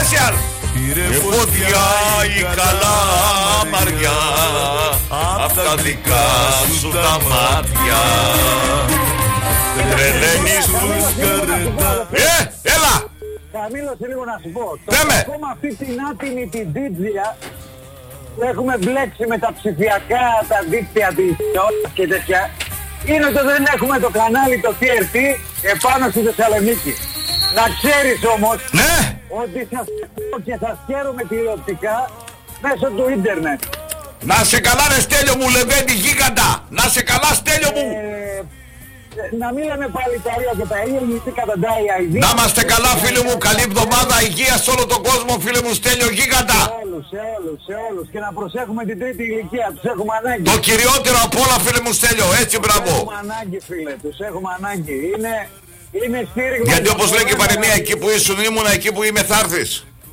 special. Η φωτιά η καλά μαριά απ' τα δικά σου τα μάτια. Τρελαίνεις τους καρδά. Έλα! Καμίλωσε λίγο να σου πω. Λέμε! Ακόμα αυτή την άτιμη την δίτζια που έχουμε μπλέξει με τα ψηφιακά, τα δίκτυα της και τέτοια, είναι ότι δεν έχουμε το κανάλι το TRT επάνω στη Θεσσαλονίκη. Να ξέρεις όμως, ναι, ότι σας πω και σας χαίρομαι τηλεοπτικά μέσω του ίντερνετ. Να σε καλά ρε Στέλιο μου, Λεβέντη γίγαντα. Να σε καλά Στέλιο μου. Να μην λέμε πάλι τα ίδια και τα ίδια, γιατί καταντάει η αηδία. Να είμαστε καλά φίλοι μου, καλή εβδομάδα, υγεία σε όλο τον κόσμο φίλε μου, Στέλιο γίγαντα. Σε όλους και να προσέχουμε την τρίτη ηλικία, τους έχουμε ανάγκη. Το κυριότερο απ' όλα φίλε μου Στέλιο, έτσι μπράβο. Τους έχουμε ανάγκη φίλε, τους έχουμε ανάγκη. Είναι στήριγμα. Γιατί όπως λέει και η παροιμία, εκεί που ήσουν ήμουνα, εκεί που είμαι θα έρθεις.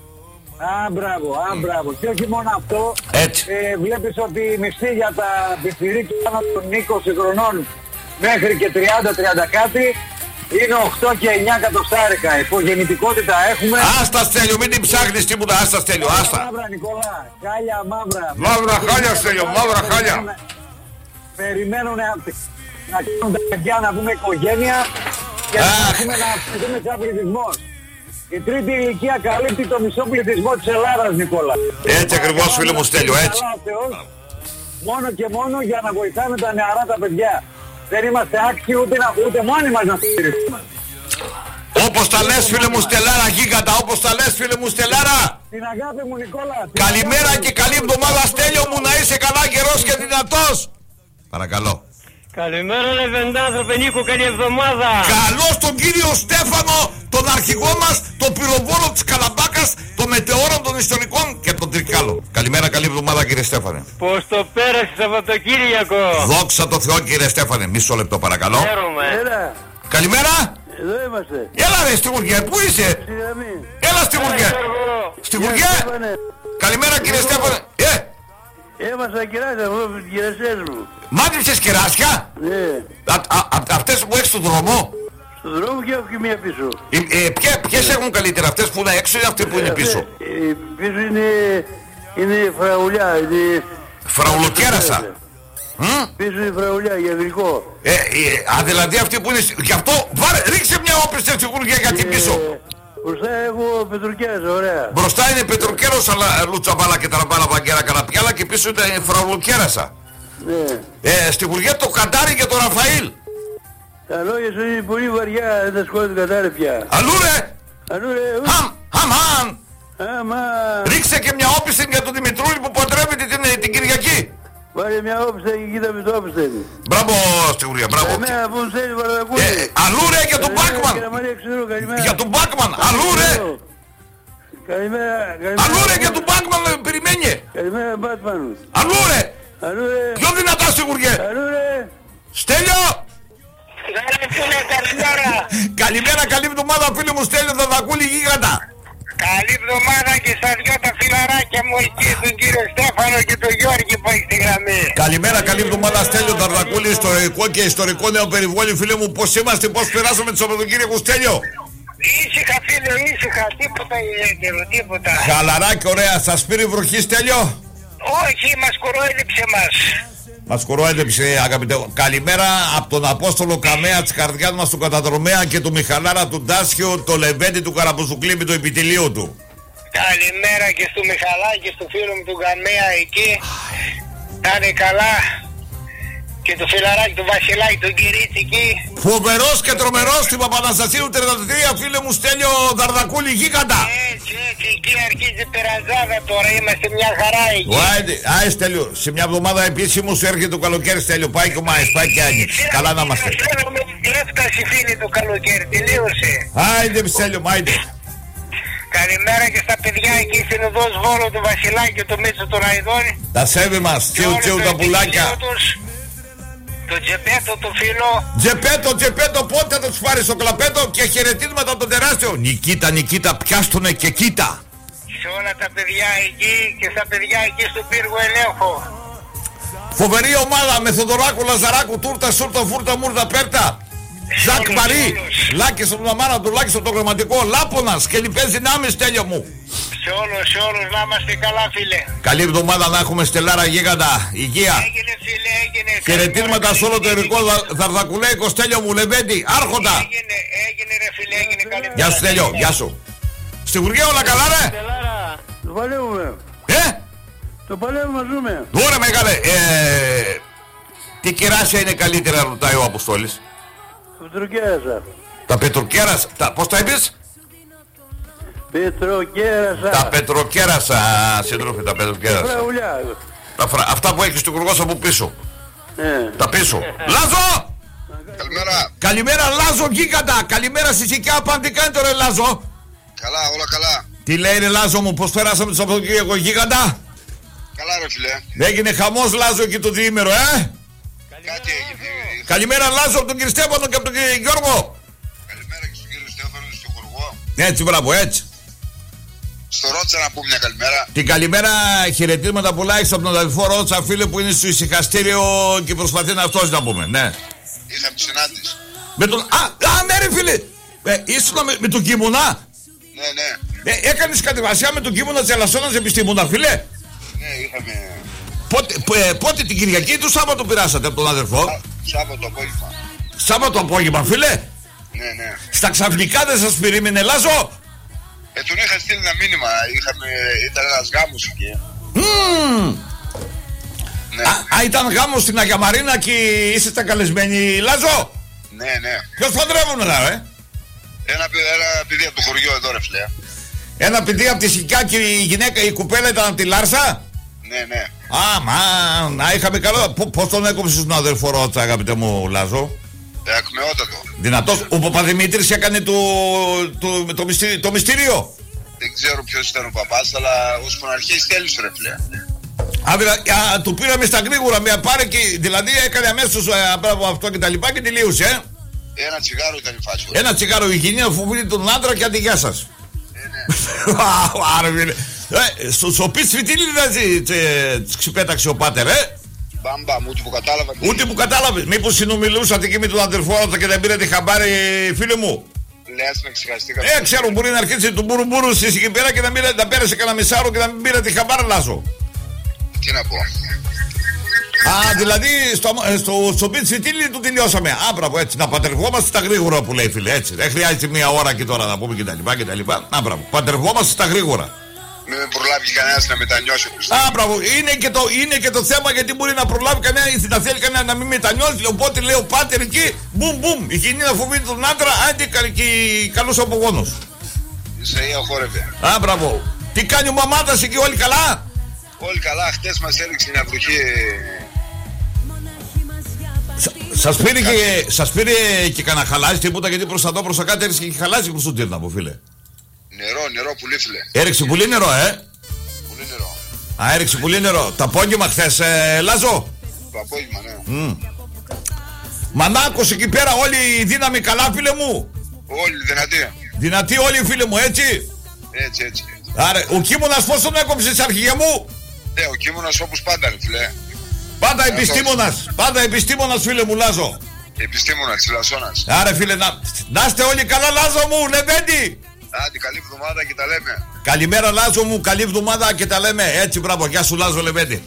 Μπράβο. Και όχι μόνο αυτό, έτσι. Βλέπεις ότι η μισθή για τα πιτσιρίκια πάνω των 20 χρονών μέχρι και 30 κάτι είναι 8 και 9 εκατοστάρικα. Υπογεννητικότητα έχουμε. Άστα Στέλιο, μην την ψάχνεις τίποτα, άστα Στέλιο, άστα. Μαύρα Νικόλα, χάλια μαύρα. Μαύρα χάλια Στέλιο, μαύρα χάλια. Περιμένουν να κάνουν τα παιδιά να πούμε οικογένεια και να έχουμε να αυξηθούμε σαν πληθυσμός. Η τρίτη ηλικία καλύπτει το μισό πληθυσμό της Ελλάδας, Νικόλα. Έτσι ακριβώς φίλε μου Στέλιο, έτσι. Μόνο και μόνο για να βοηθάμε τα νεαρά τα παιδιά. Δεν είμαστε άξιοι ούτε μόνοι μας να στηρίξουμε. Όπως τα λες φίλε μου Στελάρα γίγαντα, όπως τα λες φίλε μου Στελάρα. Την αγάπη μου Νικόλα. Καλημέρα και καλή εβδομάδα Στέλιο μου, να είσαι καλά καιρός και δυνατός. Παρακαλώ. Καλημέρα Λεβεντάνθρωπε Νίκο, καλή εβδομάδα. Καλώς τον κύριο Στέφανο, τον αρχηγό μας, τον πυροβόλο της Καλαμπάκας, τον μετεώρο των ιστορικών και τον Τρικάλο. Καλημέρα, καλή εβδομάδα κύριε Στέφανε. Πώς το πέρασε Σαββατοκύριακο? Δόξα τω Θεώ κύριε Στέφανε, μισό λεπτό παρακαλώ. Χαίρομαι. Καλημέρα. Εδώ είμαστε. Έλα ρε στη Γουργέ, πού είσαι? Έλα στη Γουργέ. Στη Γουργέ. Καλημέρα κύριε Στέφανε. Έμασα κεράσια από τις κερασιές μου. Μάζεψες κεράσια? Ναι. Αυτές που έχεις στον δρόμο? Στον δρόμο και έχω και μία πίσω. Ποιες έχουν καλύτερα, αυτές που είναι έξω ή αυτές που είναι πίσω? Πίσω είναι φραουλιά. Φραουλοκέρασα. Πίσω είναι φραουλιά, γεωργικό. Δηλαδή αυτή που είναι... Γι' αυτό ρίξε μια όπισθεν στη Γουργέ γιατί πίσω. Μπροστά έχω πετροκέρας, ωραία. Μπροστά είναι πετροκέρος, αλλά λουτσαβάλα και ταραμπάλα βαγκέρα καραπιάλα και πίσω ήταν φραουλοκέρασα. Ναι. Στη Γουργέ το Καντάρι και το Ραφαήλ. Τα λόγια σου είναι πολύ βαριά, δεν τα σκότω το Καντάρι πια. Αλλού ρε! Χαμ! Άμα. Ρίξε και μια όπισθεν για τον Δημητρούλη που παντρεύεται την Κυριακή. Πάρε μια όπισθεν και κοίτα με το όπισθεν. Μπράβο στη Γουργέ, μπράβο. Εμένα που θέλει παραδακούδι. Αλλού ρε για τον Μπάκμαν. Για τον Μπάκμαν, αλλού ρε. Καλημέρα. Αλλού ρε για τον Μπάκμαν, περιμένει. Καλημέρα Μπάτμαν. Αλλού ρε. Πιο δυνατά στη Γουργέ. Στέλιο. Καλημέρα, καλή εβδομάδα φίλε μου Στέλιο Δαδακούλη γίγαντα. Καλή εβδομάδα και στα δυο τα φιλαράκια μου εκεί, τον κύριο Στέφανο και τον Γιώργη που έχει στη γραμμή. Καλημέρα, καλή εβδομάδα Στέλιο Δαρδακούλη, ιστορικό και ιστορικό νέο περιβόλι φίλε μου. Πώς είμαστε, πώς περάσαμε το Σαββατοκύριακο Στέλιο? Ήσυχα φίλε, ήσυχα, τίποτα ιδιαίτερο, τίποτα. Χαλαρά και ωραία, σας πήρε η βροχή Στέλιο? Όχι, μας κορόιδεψε μας. Μας κορόιδεψε αγαπητέ. Καλημέρα από τον Απόστολο Καμέα της καρδιάς μας του καταδρομέα και του Μιχαλάρα του Ντάσιο, το Λεβέντη του Καραμπουζουκλή το επιτελείο του. Καλημέρα και στο Μιχαλάκη και στο φίλο μου του Καμέα εκεί. Να είναι καλά. Και το φιλαράκι του Βασιλάκη, τον Κυρίτσι εκεί. Φοβερός και τρομερός στην Παπαναστασίου 33 φίλε μου Στέλιο Δαρδακούλη γίγαντα. Έτσι, εκεί αρχίζει η περαζάδα τώρα, είμαστε μια χαρά εκεί. Άι Στέλιο, σε μια εβδομάδα επίσημο σου έρχεται το καλοκαίρι Στέλιο, πάει και ο Μάης, πάει και Άννη. Καλά να είμαστε. Έφτασε φίλοι το καλοκαίρι, τελείωσε. Άιντε Στέλιο, άιντε. Καλημέρα και στα παιδιά εκεί στην οδός Βόλο του Βασιλάκη και το Μίτσο του Ραϊδόνη. Τα σέβη μας, τσιου τα πουλάκια. Το Τζεπέτο το φίλο. Τζεπέτο, πότε θα τους πάρεις το κλαπέτο και χαιρετίσματα από τον τεράστιο. Νικήτα, πιάστουνε και κοίτα. Σε όλα τα παιδιά εκεί και στα παιδιά εκεί στο πύργο ελέγχο. Φοβερή ομάδα με Θοδωράκου, Λαζαράκου, Τούρτα, Σούρτα, Φούρτα, Μούρτα, Πέρτα. Ζακ Μαρί, Λάκης από τα μάνα του, Λάκης από το γραμματικό, Λάπωνας και λοιπές δυνάμεις, Στέλιο μου. Σε όλους να είμαστε καλά, φίλε. Καλή εβδομάδα να έχουμε, Στελάρα γίγαντα, υγεία. Έγινε, φίλε, έγινε. Χαιρετίσματα σε όλο το ερικό Δαρδακουλέικο, Στέλιο μου, Λεβέντη, Άρχοντα. Έγινε ρε φίλε, έγινε καλή. Γεια σου Στέλιο, γεια σου. Στη Βουργία όλα καλά ρε. Το παλεύουμε. Το παλεύουμε, ζούμε. Ωραία μεγάλε. Τι κεράσια είναι καλύτερα, ρωτάει ο Αποστόλης. Πετροκέρασα. Τα πετροκέρασα, πώς τα είπες? Πετροκέρασα. Τα πετροκέρασα, σύντροφοι, τα πετροκέρασα. Φραουλιά. Αυτά που έχεις του Κουργός από πίσω. Τα πίσω. Λάζο! Καλημέρα. Καλημέρα Λάζο γίγαντα. Καλημέρα στη Σικιά, τι κάνετε ρε Λάζο? Καλά, όλα καλά. Τι λέει ρε Λάζο μου, πως περάσαμε το Σαββατοκύριακο γίγαντα? Καλά ρε φίλε. Έγινε χαμός Λάζο εκεί το διήμερο, Κάτι έγινε. Καλημέρα Λάζο από τον κύριο Στέφανο και από τον κύριο Γιώργο. Καλημέρα και στον κύριο Στέφανο, στον Χουργό. Έτσι, μπράβο, έτσι. Στο Ρότσα να πούμε μια καλημέρα. Την καλημέρα, χαιρετίσματα πολλά έχεις από τον αδελφό Ρότσα, φίλε που είναι στο ησυχαστήριο και προσπαθεί να αυτός να πούμε, ναι. Είχαμε συνάντηση. Με τον... ναι ρε φίλε, ήσουν με τον Κίμωνα. Ναι. Έκανες κατεβασία με τον Κίμωνα της Ελασσόνας επιστήμονα, φίλε. Ναι, είχαμε... Πότε την Κυριακή ή το Σάββατο πειράσατε από τον αδερφό? Σάββατο απόγευμα. Σάββατο απόγευμα, φίλε. Ναι. Στα ξαφνικά δεν σας περίμενε Λάζο? Τον είχα στείλει ένα μήνυμα. Ήταν ένας γάμος εκεί. Ναι. Ήταν γάμος στην Αγία Μαρίνα και είσαστε καλεσμένοι, Λάζο? Ναι. Ποιος παντρεύουνε εδώ, Ένα παιδί από το χωριό εδώ ρε φίλε. Ένα παιδί από τη Σικιά και η κουπέλα ήταν από τη Λάρσα? Ναι. Να είχαμε καλό. Πώς τον έκοψες στον αδερφό Ρότσα, αγαπητέ μου Λάζο? Ακμεότατο. Δυνατός. Ο Παπαδημήτρης έκανε το μυστήριο. Δεν ξέρω ποιος ήταν ο παπάς, αλλά ως ποναρχής τέλειωσε ρε φίλε. Του πήραμε στα γρήγορα μια πάρε και δηλαδή έκανε αμέσως από αυτό και τα λοιπά και τελείωσε. Ένα τσιγάρο ήταν η φάση. Ένα τσιγάρο υγιεινή φοβίζει τον άντρα και αντιγιά σας. Ναι. Στο πιτ φιτίλι δηλαδή ξυπέταξε ο πάτερ, Μπαμπαμ, ούτε που κατάλαβα. Ούτε που κατάλαβες. Μήπως συνομιλούσατε και με τον αδερφό και δεν πήρατε χαμπάρι, φίλε μου? Λες με ξεχαστήκα. Ξέρω, μπορεί να αρχίσει του μπουρουμπουρου στις εκεί πέρα και να πέρασε κανένα μισάρο και να μην πήρατε χαμπάρι, Λάζο. Τι να πω. Δηλαδή στο πιτ φιτίλι του τελειώσαμε. Μπράβο, έτσι. Να πατερβόμαστε στα γρήγορα που λέει, φίλε. Έτσι. Δεν χρειάζεται μια ώρα και τώρα να πούμε κτλ. Μπράβο. Πατερβόμαστε στα γρήγορα. Μην με προλάβει κανένας να μετανιώσει. Μπράβο, είναι και το θέμα γιατί μπορεί να προλάβει κανένα ή να θέλει κανένα να μην μετανιώσει. Οπότε λέει ο πάτερ εκεί, μπουμ, η κοινή να φοβείται τον άντρα, άντε και καλός απογόνος. Είσαι ή οχόρευε. Μπράβο. Τι κάνει ο μαμάτας εκεί, όλοι καλά? Όλοι καλά, χτες μας έριξε μια βροχή. Σας πήρε και κανένα χαλάζι τίποτα, γιατί προς τα εδώ προς τα κάτω έριξε και χαλάζι προς τον τύρνα από φίλε. Νερό, πουλί φίλε. Έριξε πολύ νερό, Πολύ νερό. Έριξε πολύ νερό. Το απόγευμα χθες, Λάζο. Το απόγευμα, ναι. Μανάκος εκεί πέρα, όλη η δύναμη καλά, φίλε μου. Όλοι δυνατοί. Δυνατοί όλοι οι φίλοι μου, έτσι. Έτσι. Άρα, ο Κίμωνας πώς τον έκοψες, αρχηγέ μου? Ο Κίμωνας όπως πάντα, ρε φίλε. Πάντα επιστήμονας, φίλε μου, Λάζο. Επιστήμονας της Λασσόνας. Άρα, φίλε, να είστε όλοι καλά, Λάζο μου, Λεβέντη. Άντε, καλή εβδομάδα και τα λέμε. Καλημέρα, Λάζο μου, καλή εβδομάδα και τα λέμε. Έτσι, μπράβο, γεια σου, Λάζο, Λεβέντη.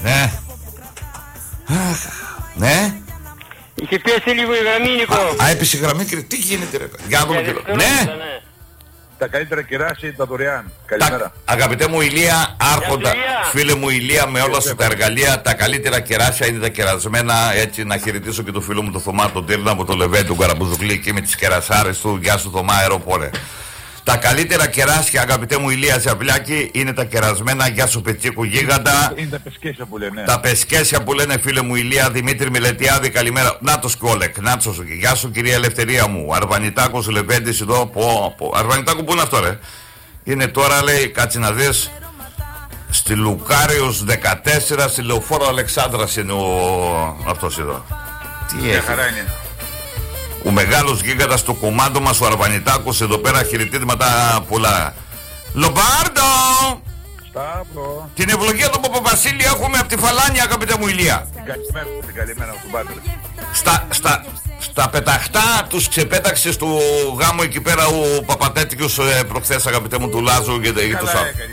Ναι. Είχε πέσει λίγο η γραμμή, Νίκο. Έπεσε η γραμμή, κύριε. Τι γίνεται, ρε? Για να δούμε. Ναι. Τα καλύτερα κεράσι τα δωρεάν. Καλημέρα. Αγαπητέ μου Ηλία, Άρχοντα, φίλε μου Ηλία, με όλα σου τα εργαλεία, τα καλύτερα κεράσια είναι τα κερασμένα. Έτσι, να χαιρετήσω και το φίλο μου το Θωμά, τον Τύρνα από το Λεβέντη, τον Καραμπουζουκλή εκεί με τις κερασάρες του. Γεια σου, Θωμά, αεροπόρε. Τα καλύτερα κεράσια, αγαπητέ μου Ηλία Ζαβλάκη, είναι τα κερασμένα. Γεια σου, Πετσίκου γίγαντα. Είναι τα πεσκέσια που λένε. Τα πεσκέσια που λένε, φίλε μου Ηλία, Δημήτρη Μιλετιάδη, καλημέρα. Νάτος Κόλεκ, Νάτσος, γεια σου, κυρία Ελευθερία μου. Αρβανιτάκος Λεβέντης εδώ. Αρβανιτάκο, πού είναι αυτό, ρε? Είναι τώρα, λέει, κάτσε να δεις. Στη Λουκάριος 14, στη Λεωφόρο Αλεξάνδρας είναι αυτός εδώ. Τι έχει? Χαρά είναι. Ο μεγάλος γίγαντας στο κομμάτι μας, ο Αρβανιτάκος, εδώ πέρα χαιρετίσματα πολλά. Λομπάρντο! Σταύρο. Την ευλογία του Παπαβασίλη έχουμε από τη Φαλάνια, αγαπητέ μου Ηλία. Την καλημέρα στον Πάτερ. Στα πεταχτά τους ξεπέταξες του γάμου εκεί πέρα ο Παπατέτικος προχθές, αγαπητέ μου, του Λάζου και του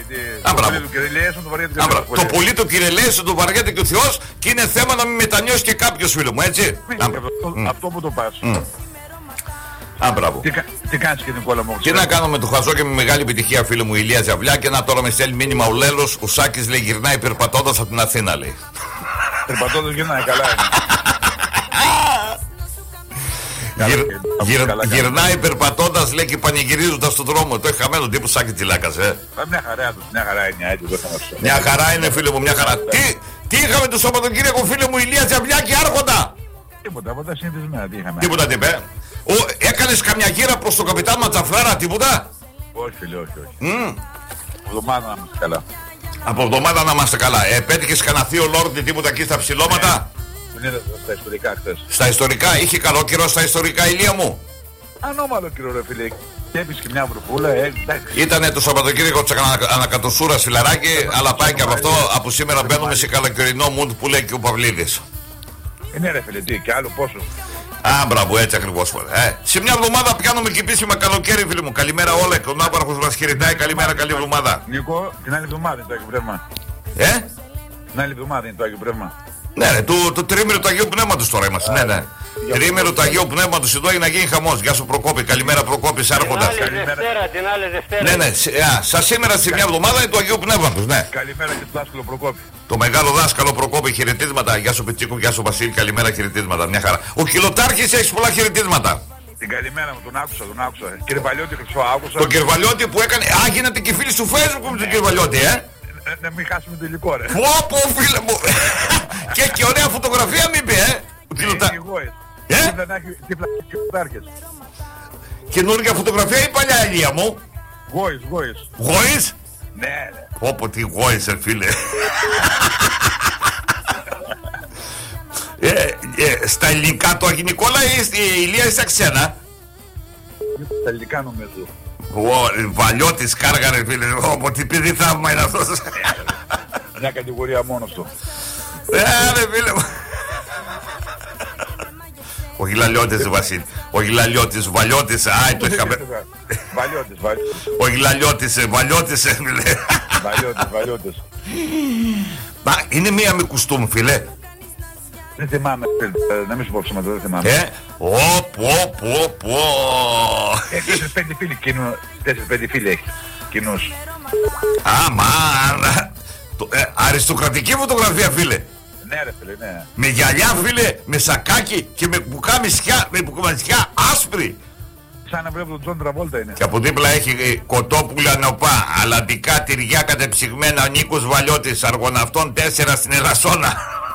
Σάββου. Το πολύ του κυρελέησε του βαριέται και ο Θεός και είναι θέμα να μην μετανιώσει και κάποιος, φίλο μου, έτσι. Αυτό που το πας. Τι κάνεις και Νικόλα μου? Τι να κάνω με το χαζό και με μεγάλη επιτυχία, φίλο μου, Ηλία Ζαβλιά. Και να τώρα με στέλνει μήνυμα ο Λέλος. Ο Σάκης λέει γυρνάει περπατώντας από την Αθήνα, λέει. Περπατώντας γυρνάει, καλά είναι. Γυρνάει περπατώντας, λέει, και πανηγυρίζοντας στον δρόμο. Το έχει χαμένο τύπου Σάκη Τιλάκας, Μια χαρά είναι, μια χαρά είναι, φίλε μου, μια χαρά. Τι είχαμε το Σαββατοκύριακο, φίλε μου, Ηλία Ζαβλιά και Άρχοντα? Τίποτα, από τα συνηθισμένα τι είχαμε. Τίποτα, τι είπε. Έκανες καμιά γύρα προς τον καπιτάν Ματσαφράρα, τίποτα? Όχι, φίλε, όχι. Εβδομάδα να είμαστε καλά. Από εβδομάδα να είμαστε καλά. Πέτυχες κανένα θείο Λόρντι, τίποτα εκεί στα ψηλώματα? Είναι στα ιστορικά χθες. Στα ιστορικά, είχε καλό καιρό στα ιστορικά, Ηλία μου? Ανώμαλο καιρό, ρε φίλε. Και έπεισε και μια βροχούλα, Ήτανε το Σαββατοκύριακο της ανακατοσούρας, φιλαράκι, αλλά πάει και από αυτό. Από σήμερα μπαίνουμε σε καλοκαιρινό mood που λέει και ο Παυλίδης. Ναι, ρε φίλε, τι, και άλλο πόσο. Μπράβο, έτσι ακριβώς. Σε μια εβδομάδα πιάνουμε και επίσημα καλοκαίρι, φίλοι μου. Καλημέρα όλα. Ο Ναύπαρχος μας χαιρετάει. Καλημέρα, καλή εβδομάδα. Νίκο, την άλλη εβδομάδα είναι το Άγιο Πνεύμα. Την άλλη εβδομάδα είναι το Άγιο Πνεύμα. Ναι, το τρίμηνο του Αγίου Πνεύματος τώρα είμαστε. Ναι. Τρίμηνο του Αγίου Πνεύματος εδώ για να γίνει χαμός. Γεια σου Προκόπη, καλημέρα Προκόπη, Άρχοντα. Την άλλη Δευτέρα. Ναι, σας σήμερα σε μια εβδομάδα είναι του Αγίου Πνεύματος, ναι. Καλημέρα και του δάσκαλο Προκόπη. Το μεγάλο δάσκαλο Προκόπη, χαιρετίσματα. Γεια σου Πιτσίκου, γεια σου Βασίλη, καλημέρα, χαιρετίσματα. Μια χαρά. Ο Κιλοτάρχης έχει πολλά χαιρετίσματα. Την καλημέρα μου, τον άκουσα. Κύριε Βαλιώτη, Χρυσό, άκουσα. Το Κυρβαλιώτη που έκανε. Γίνατε και φίλοι του Facebook με τον Κυρβαλιώτη, Να μην χάσουμε το υλικό, ρε. Πω, φίλε μου. Και ωραία φωτογραφία μου είπε, ο Κιλοτάρχης. Καινούργια φωτογραφία ή παλιά, Ηλία μου? Γόης? Ναι. Πω, τι γόης, φίλε. Στα ελληνικά το Αγί Νικόλα ή στη Ηλία ή στα ξένα? Στα ελληνικά νομίζω. Βαλιώτης κάργαρε, φίλε. Τι παιδί θαύμα είναι αυτός. Μια κατηγορία μόνος του. Ρε φίλε μου. Ο Γιλαλιώτης, Βασίλη. Ο Γιλαλιώτης, Βαλιώτης. Το είχαμε. Ο Γιλαλιώτης, Βαλιώτης. Βαλιώτης. Είναι μία με κουστούμ, φίλε. Δεν θυμάμαι, να μην σου πω ψέματα, δεν θυμάμαι. Πω. 4-5 φίλοι έχει κοινούς. Αριστοκρατική φωτογραφία, φίλε. Ναι, ρε φίλε, ναι. Με γυαλιά, φίλε, με σακάκι και με μπουκαμισιά άσπρη. Σαν να βλέπω τον Τζον Τραβόλτα είναι. Και από δίπλα έχει κοτόπουλα νοπά, αλαντικά τυριά κατεψυγμένα, ο Νίκος Βαλιώτης, αργοναυτών 4 στην Ελασσόνα.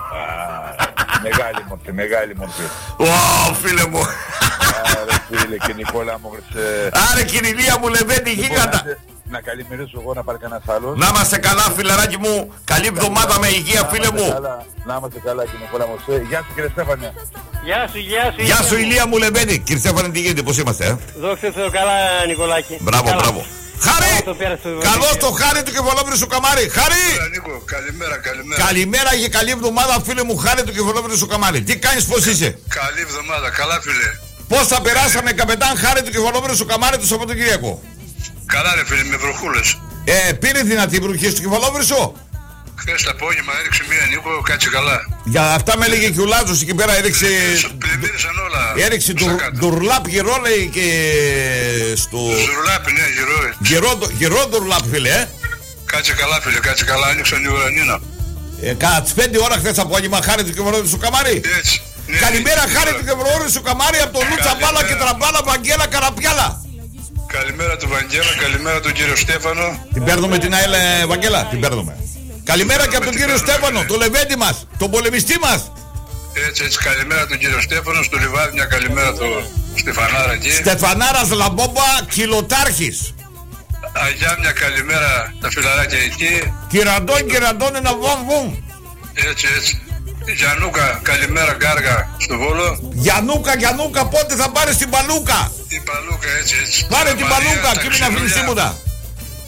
Μεγάλη μορφή. Φίλε μου. Άρε φίλε και Νικόλα μου. Άρε Κυριλία μου, Λεβέντη γίγαντα. Να καλημερίσω εγώ, να πάρει κανένας άλλος. Να είμαστε καλά, φιλαράκι μου. Καλή εβδομάδα με υγεία, φίλε μου. Να είμαστε καλά και Νικόλα μου. Γεια σου κύριε Στέφανε. Γεια σου Ηλία μου, Λεβέντη. Κύριε Στέφανε, τι γίνεται, πώς είμαστε? Δόξα τω καλά, Νικολάκη. Μπράβο. Χάρη! Καλώς το Χάρη του Κεφαλόπουλου Καμάρη. Χάρη! Καλημέρα και καλή εβδομάδα, φίλε μου, Χάρη του Κεφαλόπουλου Καμάρη. Τι κάνεις, πώς είσαι? Καλή εβδομάδα, καλά φίλε. Πώς θα περάσαμε, καπετάν Χάρη του Κεφαλόπουλου Καμάρη το Σαββατοκύριακο? Καλά ρε φίλε, με βροχούλες. Πήρε δυνατή βροχή στο Κεφαλόπουλο? Χθες το απόγευμα έριξε μία, Νίκο, κάτσε καλά. Για αυτά με έλεγε και ο Λάζος εκεί πέρα, έριξε. Πλημμύρισαν όλα. Έριξε ντουρλάπ γερό, λέει, και στο. Ντουρλάπ, ναι, γερό ντουρλάπ, φίλε, Κάτσε καλά, φίλε, κάτσε καλά, άνοιξαν οι ουρανίνα. Κατά τις 5 ώρα χθες απόγευμα, Χάρη του Κεφαλόπουλου σου Καμάρη. Έτσι. Ναι, καλημέρα, Χάρη του Κεφαλόπουλου σου Καμάρη από τον Λούτσα Μπάλα και Τραμπάλα Βαγγέλα Καραπιάλα. Καλημέρα του Βαγγέλα, καλημέρα τον κύριο Στέφανο. Την παίρνουμε την ΑΕΛ, Βαγγέλα, την παίρνουμε. Καλημέρα και από τον κύριο Στέφανο, το Λεβέντη μας, τον πολεμιστή μας. Έτσι, καλημέρα τον κύριο Στέφανο, στο Λιβάδι, μια καλημέρα του Στεφανάρα εκεί. Στεφανάρας Λαμπόμπα, Κιλοτάρχης. Αγιά, μια καλημέρα τα φιλαράκια εκεί. Κυραντών, ένα βομ. Έτσι. Γιαννούκα, καλημέρα Γκάργα στο Βόλο. Γιαννούκα, πότε θα πάρεις την Παλούκα? Την Παλούκα, έτσι. Πάρε την Παλούκα και μην αφήνεις τίποτα.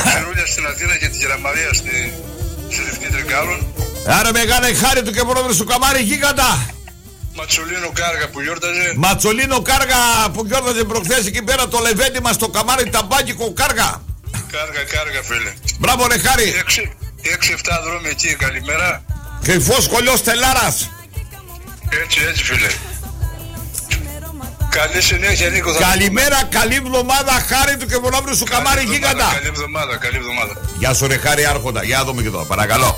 Χερούλια στην Αθήνα και τη Γεραμαρία στη Ρυθμή Τρικάλων. Άρα μεγάλη χάρη του και πρόεδρος του Καμάρι γίγαντα. Ματσολίνο Κάργα που γιόρταζε. Ματσολίνο Κάργα που γιόρταζε προχθές εκεί πέρα το Λεβέντι μας στο Καμάρι ταμπάκικο Κάργα. Κάργα φίλε. Μπράβο ρε χάρη. 6-7 δρόμοι εκεί, καλημέρα. Κρυφός κολλιός Τελάρας. Έτσι φίλε. Καλή συνέχεια Νίκο. Καλημέρα, καλή εβδομάδα χάρη του και πρόεδρος του Καμάρι γίγαντα. Καλή εβδομάδα. Γεια σου ρε χάρη άρχοντα. Για να δούμε και εδώ παρακαλώ.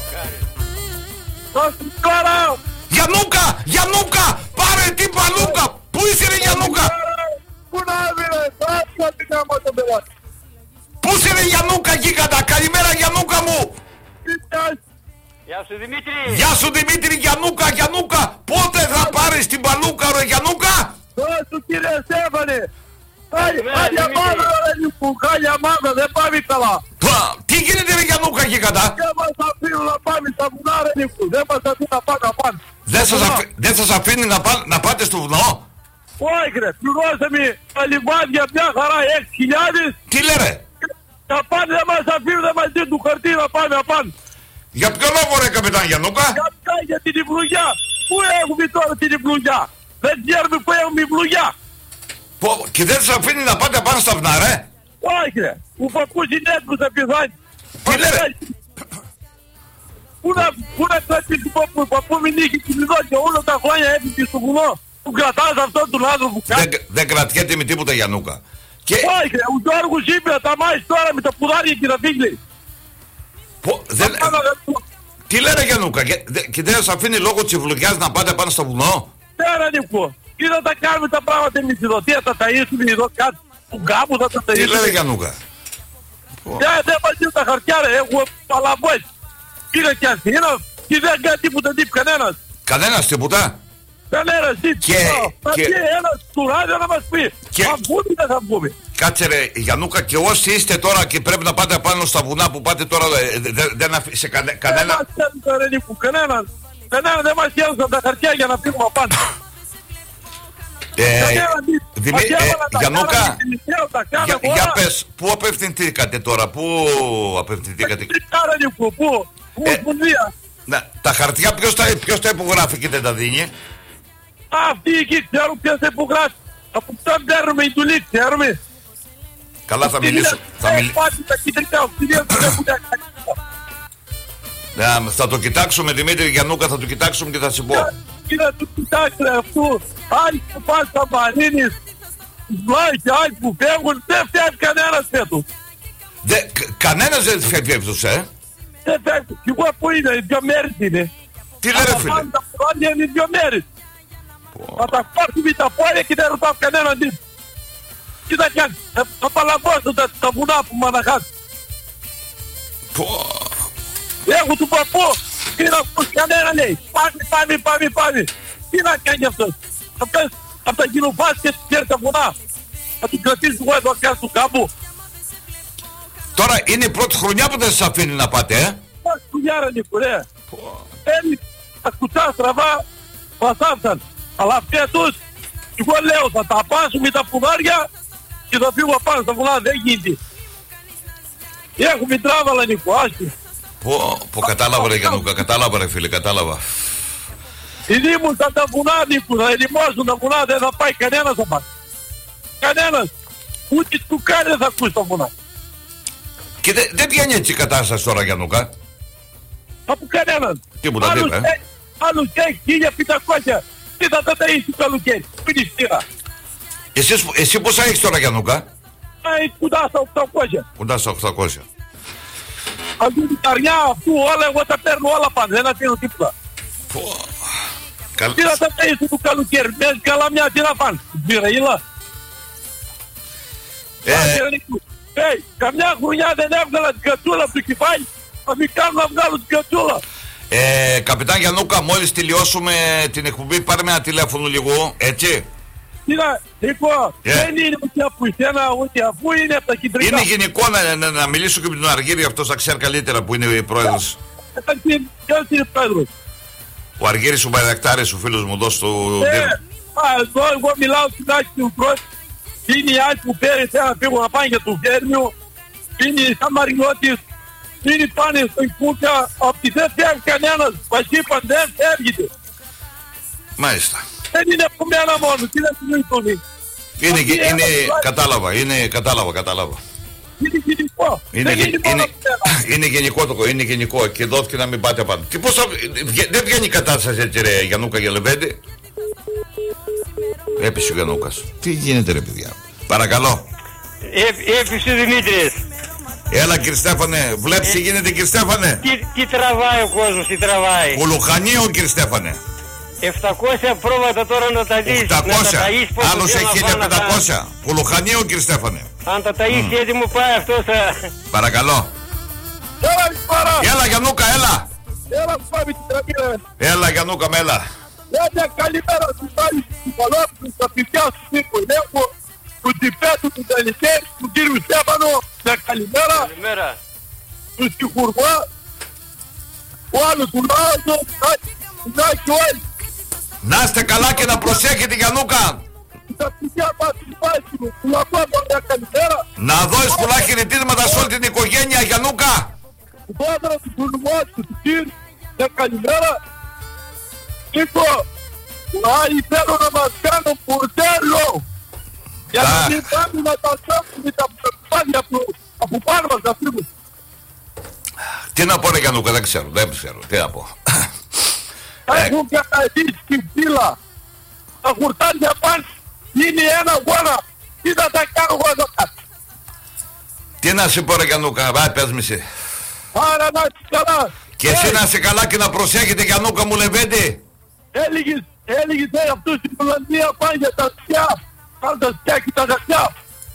Γιαννούκα, πάρε την παλούκα. Πού είσαι ρε Γιαννούκα? Πού να έβηρε, θα την άμα τον πελάτη. Πού είσαι ρε Γιαννούκα γίγαντα? Καλημέρα Γιαννούκα μου. Γεια σου Δημήτρη. Γεια σου Δημήτρη. Γιαννούκα, πότε θα πάρεις την παλούκα ρε Γιαννούκα? Δώσ' του κύριε Στέφανε. Χάλια μάδα ρε Νίκου, χάλια μάδα, δεν πάμε καλά. Τι γίνεται ρε Γιαννούκα γίγαντα? Δεν μας αφήνουν να πάμε στα βουνά ρε Νίκου, δεν μας αφήνουν να πάμε να πάνε. Δεν σας αφήνει να πάτε στο βουνό? Όχι ρε, πληρώσαμε τα λιβάδια μια χαρά 6.000. Τι λέρε? Να πάνε δεν μας αφήνουν, δεν μας δίνουν του χαρτί να πάμε να πάνε. Για ποιο λόγο ρε καπετάν Γιαννούκα? Για την ευλογιά. Πού έχουμε τώρα την ευλογιά? Δεν ξέρουμε που έχουμε ευλογιά. Και δεν σας αφήνει να πάτε πάνω στα βουνά ρε? Όχι ρε, ο παππούς είναι έτοιμος να πιθάνει. Τι λέρε? Πού να κρατήσει του παππού? Ο παππού μην είχε την ειδότητα όλα τα χρόνια έπιχε στο βουνό. Που κρατάς αυτόν τον άνθρωπο. Δεν κρατιέται με τίποτα Γιαννούκα. Όχι ρε, ο Γιώργος είπε να τα μάθεις τώρα με τα πουδάρια και να φύγει. Τι λένε Γιαννούκα? Και δεν σας αφήνει λόγω της ευλογιάς να πάτε πάνω στο βουνό? Πέρα Νίκο, τι θα τα κάνουμε τα πράγματα εμείς εδώ? Τι θα τα ταΐσουμε εδώ κάτι του γκάμου θα τα ταΐσουμε? Τι λένε Γιαννούκα? Δεν μας δίνουν τα χαρτιά ρε, έχουμε παλαβόες. Πήρε και Αθήνα και δεν κάνει τίποτα κανένας. Κανένας τίποτα? Κανένας τίποτα. Θα πει ένας του ράδιο να μας πει. Θα βγούμε ή δεν θα βγούμε? Κάτσε ρε Γιαννούκα, και όσοι είστε τώρα και πρέπει να πάτε πάνω στα βουνά που πάτε τώρα, δεν αφήσε κανένα... Δεν μας θέλουν ρε Νίκο, κανέναν δεν μας θέλουν τα χαρτιά για να φύγουμε απάνω. Γιαννούκα, για πες, πού απευθυνθήκατε τώρα, πού απευθυνθήκατε? Πού, τα χαρτιά ποιος τα υπογράφει και δεν τα δίνει? Αυτοί εκεί ξέρουν ποιος τα υπογράφει. Από πού τα παίρνουμε η τουλή, ξέρουμε. Καλά θα μιλήσω. Θα το κοιτάξουμε Δημήτρη Γιαννούκα, θα το κοιτάξουμε και θα σου πω. Και να το κοιτάξετε αυτού. Άλλοι που πάνε στα Μαρίνης, τους βλάει και άλλοι που φεύγουν, δεν φεύγει κανένας φέτος. Κανένας δεν φεύγει φέτος, Δεν φεύγει. Και εγώ που είναι, οι δυο μέρες είναι. Τι λένε φίλε? Αν τα πουλάνε είναι οι δυο μέρες. Θα τα πάρουμε τα πόδια και δεν ρωτάω κανέναν τι. Τι θα κάνει, θα παλαβώσω τα βουνά που μ' αναχάσει. Έχω του παππού, τι να ακούσει κανένα λέει. Πάμε. Τι να κάνει αυτός? Θα πες από τα κοινοφάσεις και ξέρει τα βουνά. Θα του κρατήσει εγώ εδώ κάτω του κάμπου. Τώρα είναι η πρώτη χρονιά που δεν σας αφήνει να πάτε, Πας κουνιάρα Νίκο ρε. Θέλει τα κουτσά στραβά, μας άφησαν. Αλλά φέτος, εγώ λέω θα τα πάσουμε τα πουδάρια και θα φύγω πάνω στα βουνά, δεν γίνεται. Έχουμε τράβαλα Νίκο, άσχη. Πω κατάλαβα ρε Γιαννούκα, κατάλαβα ρε φίλε, κατάλαβα. Ειδήμουσαν τα βουνά Νίκο, θα ειδημώσουν τα βουνά, δεν θα πάει κανένας απάνω. Κανένας. Ούτε του κάνει δεν θα ακούσει τα βουνά. Και δεν βγαίνει έτσι η κατάσταση τώρα Γιαννούκα? Από κανέναν. Τίποτα, τίποτα. Άλλους έχει 1.500. Τι θα τα ταΐσει το καλοκαίρι. Πού είναι η στήρα. Εσύ πόσα έχεις τώρα Γιαννούκα? Κοντά στα 800. Κοντά στα 800. Αντί την καρνιά αυτού όλα εγώ τα παίρνω όλα πάνω. Δεν αφήνω τίποτα. Τι θα τα ταΐσει το καλοκαίρι. Παίζει καλά μια τι να πάνε. Μπήρα ήλα. Καμιά χρονιά δεν έβγαλα την κατσούλα από το κεφάλι. Θα μην κάνω να βγάλω την κατσούλα. Καπιτάν Γιαννούκα, μόλις τελειώσουμε την εκπομπή πάρε με ένα τηλέφωνο λίγο, έτσι? Κοίτα, Νίκο, δεν είναι ούτε από εσένα ούτε αφού είναι από τα κεντρικά. Είναι γενικό να μιλήσω και με τον Αργύρη, αυτός θα ξέρει καλύτερα που είναι πρόεδρος. Ποιος είναι πρόεδρος? Ο Αργύρης ο Μπαϊρακτάρης, ο φίλος μου εδώ στο Δήμο. Εγώ μιλάω στην άκρη του πρόεδρου. Είναι οι άλλοι που πέρυσι να φύγουν να πάνε για του Βέρμιου πίνει σαν μαρινότης, πίνει πάνε στην κούκα, απ' τη δεν φεύγει κανένας, μας είπαν δεν φεύγεται. Μάλιστα. Δεν είναι από μένα μόνο, τι να συνήθω. Κατάλαβα. Είναι γενικό. Είναι γενικό το, είναι γενικό και δόθηκε να μην πάτε απάνω. Και πώς δεν βγαίνει η κατάσταση έτσι ρε Γιαννούκα για Λεβέντη. Έπεσε ο Γιαννούκας. Τι γίνεται ρε παιδιά. Παρακαλώ. Έπεσε ο Δημήτρης. Έλα κύριε Στέφανε, βλέπεις τι γίνεται κύριε Στέφανε. Τι τραβάει ο κόσμος, τι τραβάει. Κουλουχανίο κύριε Στέφανε. 700 πρόβατα τώρα να τα δεις. 800, άλλος έχει 1500. Κουλουχανίο κύριε Στέφανε. Αν τα ταΐσει έτοιμο πάει αυτό θα... Παρακαλώ. Έλα Γιαννούκα, έλα. Έλα Γιαννούκα με έλα. Καλημέρα στους άλλους ψυχολόγους, στα παιδιά σου τύπου ελέγχου, του Τιπέτου, του Τελικέρ, του κύριου Στέφανο, καλημέρα. Καλημέρα. Του Σκυχουργά, ο άλλος του Λάζο, του Νάκη όλοι. Να είστε καλά και να προσέχετε Γιαννούκα. Τα παιδιά μας του Πάση μου, του Λαπάπα, μια καλημέρα. Να δώσεις πολλά χαιρετίσματα σε όλη την οικογένεια Γιαννούκα. Του Πάτρα, του Τουλουμάτου, του Κύριου, μια καλημέρα. Νίκο, άλλοι θέλουν να μας κάνουν μπουρδέλο. Για να μην πάμε να τα σώξουμε τα πάλι από πάνω μας να φύγουν. Τι να πω ρε Γιαννούκα, δεν ξέρω, τι να πω. Έχουν καταδείξει την φύλλα. Τα χουρτάρια πάνε, είναι ένα γόνα. Τι θα τα κάνω εγώ εδώ κάτω. Τι να σου πω ρε Γιαννούκα, πες μη εσύ. Άρα να είσαι καλά. Και εσύ να είσαι καλά και να προσέχετε Γιαννούκα μου Λεβέντη. Έλεγες αυτούς στην Ολλανδία πάνε για τα σκιά. Πάνε τα σκιά και τα δαχτιά.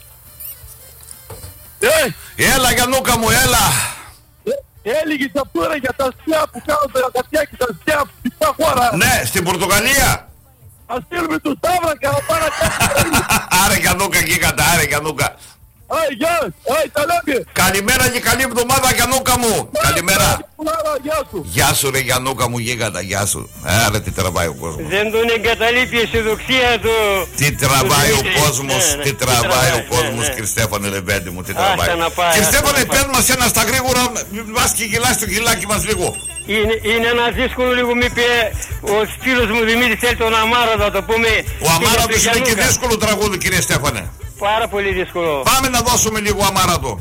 Έλα Γιαννούκα μου, έλα. Έλεγες αυτό ρε για τα σκιά που κάνουν τα δαχτιά και τα σκιά στην χώρα. Ναι, στην Πορτογαλία. Ας στείλουμε τους Σταύρακα να πάνε να κάνουν. Άρε Γιαννούκα γίγαντα, άρε Γιαννούκα. Γεια, τα λέμε. Καλημέρα και καλή εβδομάδα Γιαννούκα μου. Καλημέρα. Γεια σου ρε Γιαννούκα μου γίγαντα, γεια σου. Άρα τι τραβάει ο κόσμος. Δεν τον εγκαταλείπει η αισιοδοξία του. Τι τραβάει ο κόσμος, τι τραβάει ο κόσμος κύριε Στέφανε Λεβέντη μου, τι τραβάει. Κύριε Στέφανε πες μας ένα στα γρήγορα, μας και γελάς το γυλάκι μας λίγο. Είναι ένα δύσκολο λίγο, μου είπε ο φίλος μου Δημήτρης, θέλει τον Αμάρατο να το πούμε. Ο Αμάρατος είναι και δύσκολο τραγούδι κύριε Στέφανε. Πάρα πολύ δύσκολο. Πάμε να δώσουμε λίγο Αμάρατο.